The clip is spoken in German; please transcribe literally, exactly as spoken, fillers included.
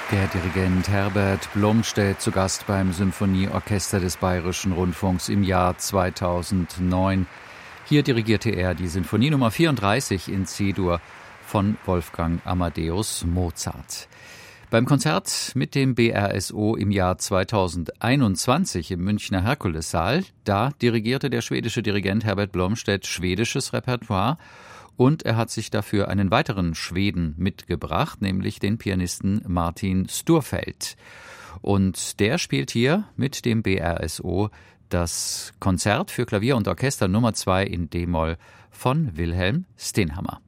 Der Dirigent Herbert Blomstedt zu Gast beim Symphonieorchester des Bayerischen Rundfunks im Jahr zweitausendneun. Hier dirigierte er die Sinfonie Nummer vierunddreißig in C-Dur von Wolfgang Amadeus Mozart. Beim Konzert mit dem B R S O im Jahr zweitausendeinundzwanzig im Münchner Herkulessaal, da dirigierte der schwedische Dirigent Herbert Blomstedt schwedisches Repertoire. Und er hat sich dafür einen weiteren Schweden mitgebracht, nämlich den Pianisten Martin Sturfeldt. Und der spielt hier mit dem B R S O das Konzert für Klavier und Orchester Nummer zwei in D-Moll von Wilhelm Stenhammar.